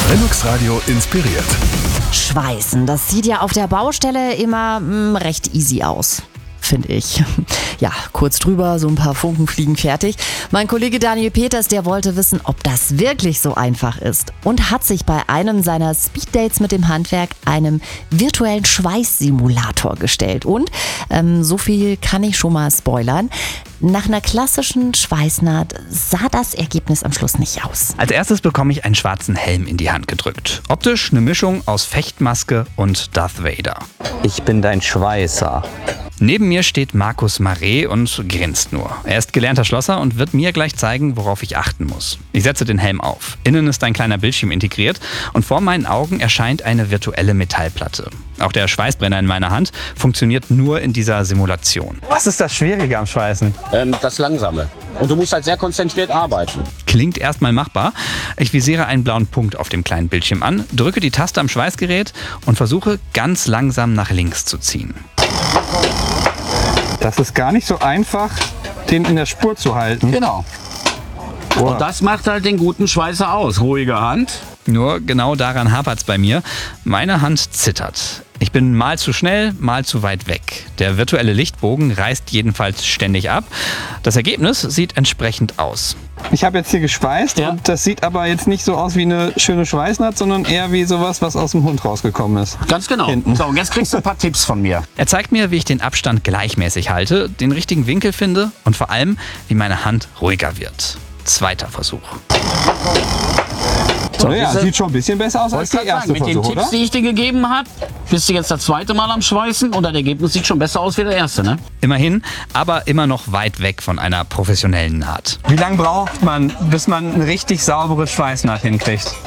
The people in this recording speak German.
Lennox Radio inspiriert. Schweißen, das sieht ja auf der Baustelle immer recht easy aus, finde ich. Ja, kurz drüber, so ein paar Funken fliegen fertig. Mein Kollege Daniel Peters, der wollte wissen, ob das wirklich so einfach ist und hat sich bei einem seiner Speeddates mit dem Handwerk einem virtuellen Schweißsimulator gestellt. Und so viel kann ich schon mal spoilern. Nach einer klassischen Schweißnaht sah das Ergebnis am Schluss nicht aus. Als erstes bekomme ich einen schwarzen Helm in die Hand gedrückt. Optisch eine Mischung aus Fechtmaske und Darth Vader. Ich bin dein Schweißer. Neben mir steht Markus Marais und grinst nur. Er ist gelernter Schlosser und wird mir gleich zeigen, worauf ich achten muss. Ich setze den Helm auf. Innen ist ein kleiner Bildschirm integriert und vor meinen Augen erscheint eine virtuelle Metallplatte. Auch der Schweißbrenner in meiner Hand funktioniert nur in dieser Simulation. Was ist das Schwierige am Schweißen? Das Langsame. Und du musst halt sehr konzentriert arbeiten. Klingt erstmal machbar. Ich visiere einen blauen Punkt auf dem kleinen Bildschirm an, drücke die Taste am Schweißgerät und versuche ganz langsam nach links zu ziehen. Das ist gar nicht so einfach, den in der Spur zu halten. Genau. Und das macht halt den guten Schweißer aus. Ruhige Hand. Nur genau daran hapert's bei mir. Meine Hand zittert. Ich bin mal zu schnell, mal zu weit weg. Der virtuelle Lichtbogen reißt jedenfalls ständig ab. Das Ergebnis sieht entsprechend aus. Ich habe jetzt hier geschweißt und das sieht aber jetzt nicht so aus wie eine schöne Schweißnaht, sondern eher wie sowas, was aus dem Hund rausgekommen ist. Ganz genau. Hinten. So, und jetzt kriegst du ein paar Tipps von mir. Er zeigt mir, wie ich den Abstand gleichmäßig halte, den richtigen Winkel finde und vor allem, wie meine Hand ruhiger wird. Zweiter Versuch. So, ja, sieht schon ein bisschen besser aus als der erste Mit den Versuch, Tipps, oder? die ich dir gegeben habe, bist du jetzt das zweite Mal am Schweißen und das Ergebnis sieht schon besser aus wie der erste, ne? Immerhin, aber immer noch weit weg von einer professionellen Naht. Wie lange braucht man, bis man eine richtig saubere Schweißnaht hinkriegt?